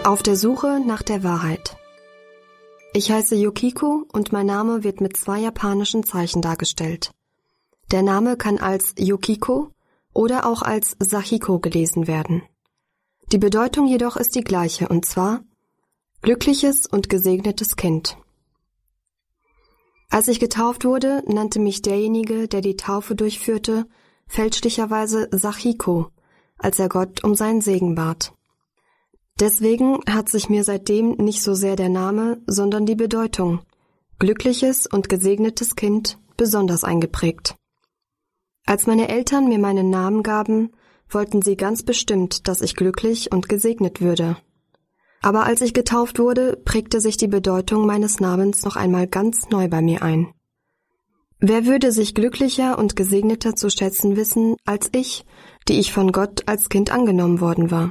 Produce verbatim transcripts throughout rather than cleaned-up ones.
Auf der Suche nach der Wahrheit. Ich heiße Yukiko und mein Name wird mit zwei japanischen Zeichen dargestellt. Der Name kann als Yukiko oder auch als Sachiko gelesen werden. Die Bedeutung jedoch ist die gleiche, und zwar glückliches und gesegnetes Kind. Als ich getauft wurde, nannte mich derjenige, der die Taufe durchführte, fälschlicherweise Sachiko, als er Gott um seinen Segen bat. Deswegen hat sich mir seitdem nicht so sehr der Name, sondern die Bedeutung glückliches und gesegnetes Kind besonders eingeprägt. Als meine Eltern mir meinen Namen gaben, wollten sie ganz bestimmt, dass ich glücklich und gesegnet würde. Aber als ich getauft wurde, prägte sich die Bedeutung meines Namens noch einmal ganz neu bei mir ein. Wer würde sich glücklicher und gesegneter zu schätzen wissen als ich, die ich von Gott als Kind angenommen worden war?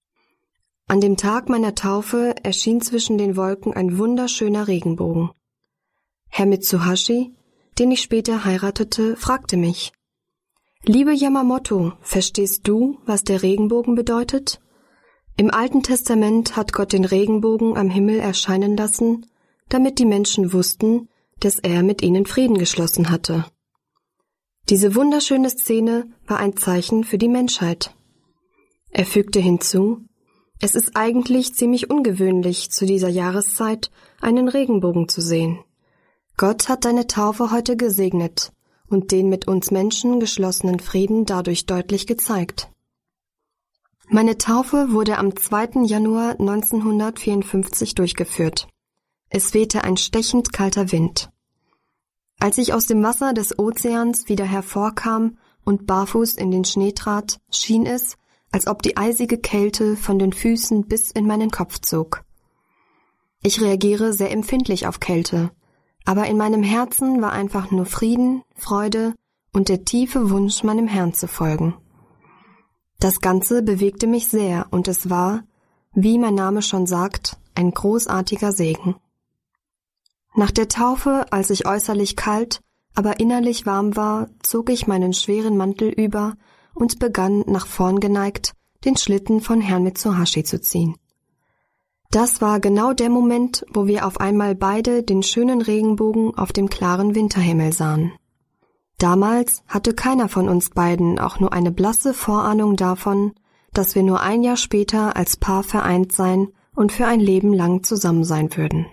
An dem Tag meiner Taufe erschien zwischen den Wolken ein wunderschöner Regenbogen. Herr Mitsuhashi, den ich später heiratete, fragte mich: »Liebe Yamamoto, verstehst du, was der Regenbogen bedeutet? Im Alten Testament hat Gott den Regenbogen am Himmel erscheinen lassen, damit die Menschen wussten, dass er mit ihnen Frieden geschlossen hatte. Diese wunderschöne Szene war ein Zeichen für die Menschheit.« Er fügte hinzu: »Es ist eigentlich ziemlich ungewöhnlich, zu dieser Jahreszeit einen Regenbogen zu sehen. Gott hat deine Taufe heute gesegnet und den mit uns Menschen geschlossenen Frieden dadurch deutlich gezeigt.« Meine Taufe wurde am zweiten Januar neunzehnhundertvierundfünfzig durchgeführt. Es wehte ein stechend kalter Wind. Als ich aus dem Wasser des Ozeans wieder hervorkam und barfuß in den Schnee trat, schien es, als ob die eisige Kälte von den Füßen bis in meinen Kopf zog. Ich reagiere sehr empfindlich auf Kälte, aber in meinem Herzen war einfach nur Frieden, Freude und der tiefe Wunsch, meinem Herrn zu folgen. Das Ganze bewegte mich sehr und es war, wie mein Name schon sagt, ein großartiger Segen. Nach der Taufe, als ich äußerlich kalt, aber innerlich warm war, zog ich meinen schweren Mantel über und begann, nach vorn geneigt, den Schlitten von Herrn Mitsuhashi zu ziehen. Das war genau der Moment, wo wir auf einmal beide den schönen Regenbogen auf dem klaren Winterhimmel sahen. Damals hatte keiner von uns beiden auch nur eine blasse Vorahnung davon, dass wir nur ein Jahr später als Paar vereint sein und für ein Leben lang zusammen sein würden.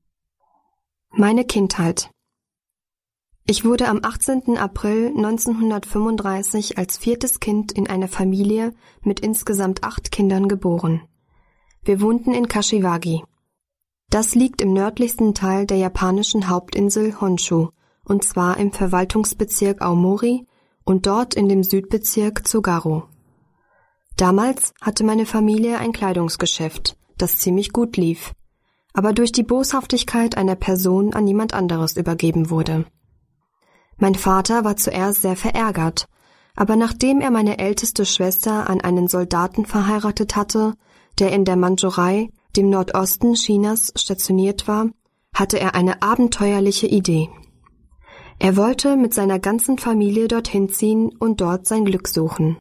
Meine Kindheit. Ich wurde am achtzehnten April neunzehnhundertfünfunddreißig als viertes Kind in einer Familie mit insgesamt acht Kindern geboren. Wir wohnten in Kashiwagi. Das liegt im nördlichsten Teil der japanischen Hauptinsel Honshu, und zwar im Verwaltungsbezirk Aomori und dort in dem Südbezirk Tsugaru. Damals hatte meine Familie ein Kleidungsgeschäft, das ziemlich gut lief, aber durch die Boshaftigkeit einer Person an jemand anderes übergeben wurde. Mein Vater war zuerst sehr verärgert, aber nachdem er meine älteste Schwester an einen Soldaten verheiratet hatte, der in der Mandschurei, dem Nordosten Chinas, stationiert war, hatte er eine abenteuerliche Idee. Er wollte mit seiner ganzen Familie dorthin ziehen und dort sein Glück suchen.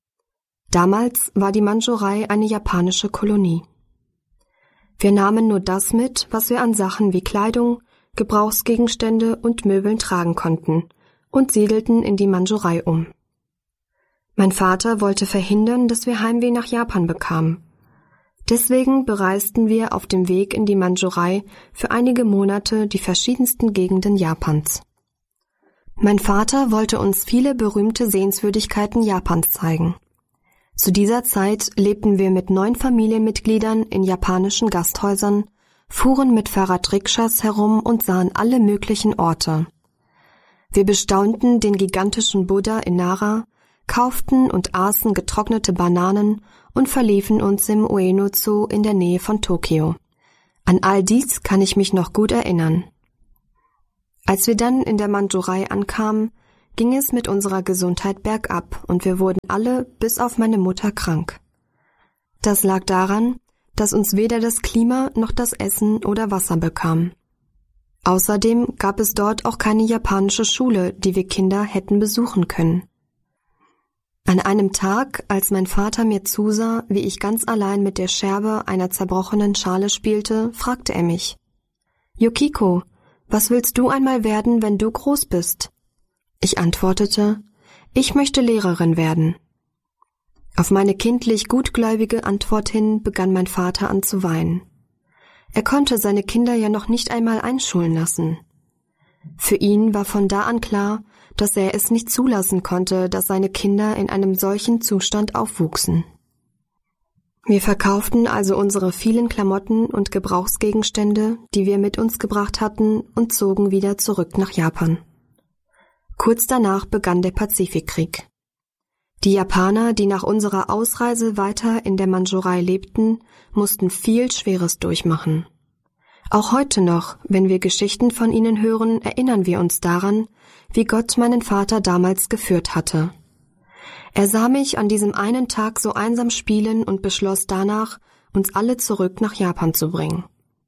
Damals war die Mandschurei eine japanische Kolonie. Wir nahmen nur das mit, was wir an Sachen wie Kleidung, Gebrauchsgegenstände und Möbeln tragen konnten und siedelten in die Mandschurei um. Mein Vater wollte verhindern, dass wir Heimweh nach Japan bekamen. Deswegen bereisten wir auf dem Weg in die Mandschurei für einige Monate die verschiedensten Gegenden Japans. Mein Vater wollte uns viele berühmte Sehenswürdigkeiten Japans zeigen. Zu dieser Zeit lebten wir mit neun Familienmitgliedern in japanischen Gasthäusern, fuhren mit Fahrradrikschas herum und sahen alle möglichen Orte. Wir bestaunten den gigantischen Buddha in Nara, kauften und aßen getrocknete Bananen und verliefen uns im Ueno-Zoo in der Nähe von Tokio. An all dies kann ich mich noch gut erinnern. Als wir dann in der Mandschurei ankamen, ging es mit unserer Gesundheit bergab und wir wurden alle bis auf meine Mutter krank. Das lag daran, dass uns weder das Klima noch das Essen oder Wasser bekam. Außerdem gab es dort auch keine japanische Schule, die wir Kinder hätten besuchen können. An einem Tag, als mein Vater mir zusah, wie ich ganz allein mit der Scherbe einer zerbrochenen Schale spielte, fragte er mich: »Yukiko, was willst du einmal werden, wenn du groß bist?« Ich antwortete: »Ich möchte Lehrerin werden.« Auf meine kindlich gutgläubige Antwort hin begann mein Vater an zu weinen. Er konnte seine Kinder ja noch nicht einmal einschulen lassen. Für ihn war von da an klar, dass er es nicht zulassen konnte, dass seine Kinder in einem solchen Zustand aufwuchsen. Wir verkauften also unsere vielen Klamotten und Gebrauchsgegenstände, die wir mit uns gebracht hatten, und zogen wieder zurück nach Japan. Kurz danach begann der Pazifikkrieg. Die Japaner, die nach unserer Ausreise weiter in der Mandschurei lebten, mussten viel Schweres durchmachen. Auch heute noch, wenn wir Geschichten von ihnen hören, erinnern wir uns daran, wie Gott meinen Vater damals geführt hatte. Er sah mich an diesem einen Tag so einsam spielen und beschloss danach, uns alle zurück nach Japan zu bringen.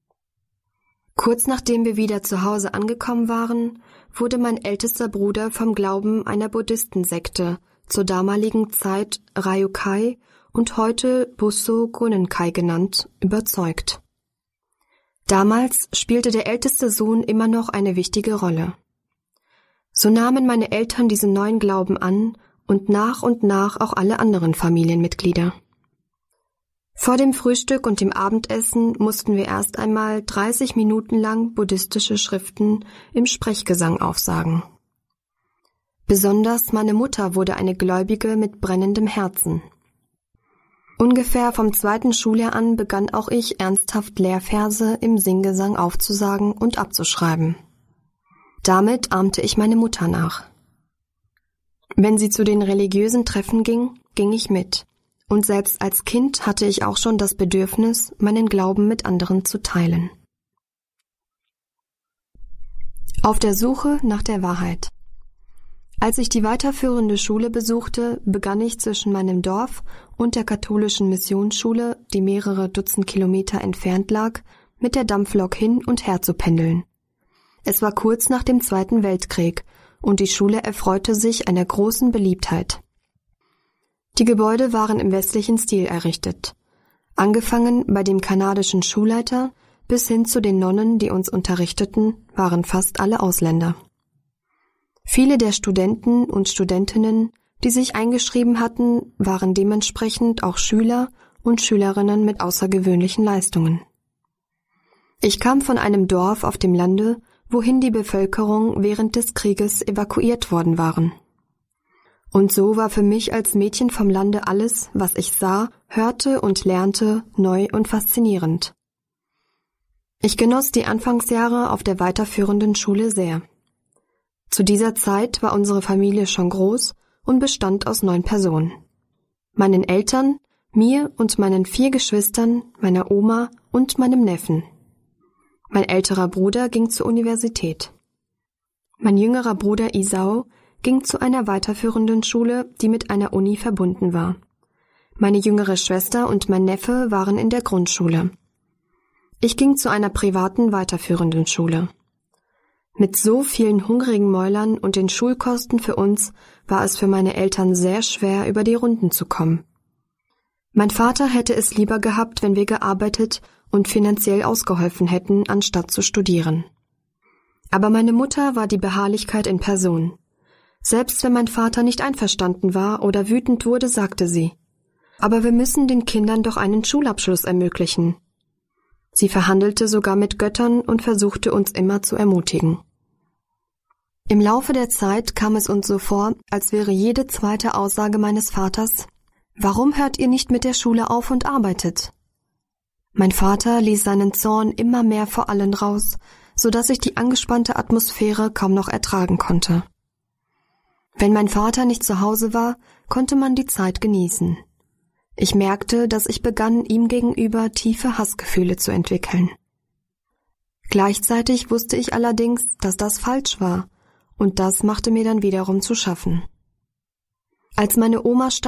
Kurz nachdem wir wieder zu Hause angekommen waren, wurde mein ältester Bruder vom Glauben einer Buddhistensekte, zur damaligen Zeit Ryukai und heute Busso Gonenkai genannt, überzeugt. Damals spielte der älteste Sohn immer noch eine wichtige Rolle. So nahmen meine Eltern diesen neuen Glauben an und nach und nach auch alle anderen Familienmitglieder. Vor dem Frühstück und dem Abendessen mussten wir erst einmal dreißig Minuten lang buddhistische Schriften im Sprechgesang aufsagen. Besonders meine Mutter wurde eine Gläubige mit brennendem Herzen. Ungefähr vom zweiten Schuljahr an begann auch ich ernsthaft Lehrverse im Singgesang aufzusagen und abzuschreiben. Damit ahmte ich meine Mutter nach. Wenn sie zu den religiösen Treffen ging, ging ich mit, und selbst als Kind hatte ich auch schon das Bedürfnis, meinen Glauben mit anderen zu teilen. Auf der Suche nach der Wahrheit. Als ich die weiterführende Schule besuchte, begann ich zwischen meinem Dorf und der katholischen Missionsschule, die mehrere Dutzend Kilometer entfernt lag, mit der Dampflok hin und her zu pendeln. Es war kurz nach dem Zweiten Weltkrieg und die Schule erfreute sich einer großen Beliebtheit. Die Gebäude waren im westlichen Stil errichtet. Angefangen bei dem kanadischen Schulleiter bis hin zu den Nonnen, die uns unterrichteten, waren fast alle Ausländer. Viele der Studenten und Studentinnen, die sich eingeschrieben hatten, waren dementsprechend auch Schüler und Schülerinnen mit außergewöhnlichen Leistungen. Ich kam von einem Dorf auf dem Lande, wohin die Bevölkerung während des Krieges evakuiert worden waren. Und so war für mich als Mädchen vom Lande alles, was ich sah, hörte und lernte, neu und faszinierend. Ich genoss die Anfangsjahre auf der weiterführenden Schule sehr. Zu dieser Zeit war unsere Familie schon groß und bestand aus neun Personen. Meinen Eltern, mir und meinen vier Geschwistern, meiner Oma und meinem Neffen. Mein älterer Bruder ging zur Universität. Mein jüngerer Bruder Isao ging zu einer weiterführenden Schule, die mit einer Uni verbunden war. Meine jüngere Schwester und mein Neffe waren in der Grundschule. Ich ging zu einer privaten weiterführenden Schule. Mit so vielen hungrigen Mäulern und den Schulkosten für uns war es für meine Eltern sehr schwer, über die Runden zu kommen. Mein Vater hätte es lieber gehabt, wenn wir gearbeitet und finanziell ausgeholfen hätten, anstatt zu studieren. Aber meine Mutter war die Beharrlichkeit in Person. Selbst wenn mein Vater nicht einverstanden war oder wütend wurde, sagte sie: »Aber wir müssen den Kindern doch einen Schulabschluss ermöglichen.« Sie verhandelte sogar mit Göttern und versuchte uns immer zu ermutigen. Im Laufe der Zeit kam es uns so vor, als wäre jede zweite Aussage meines Vaters: »Warum hört ihr nicht mit der Schule auf und arbeitet?« Mein Vater ließ seinen Zorn immer mehr vor allen raus, so dass ich die angespannte Atmosphäre kaum noch ertragen konnte. Wenn mein Vater nicht zu Hause war, konnte man die Zeit genießen. Ich merkte, dass ich begann, ihm gegenüber tiefe Hassgefühle zu entwickeln. Gleichzeitig wusste ich allerdings, dass das falsch war, und das machte mir dann wiederum zu schaffen. Als meine Oma starb,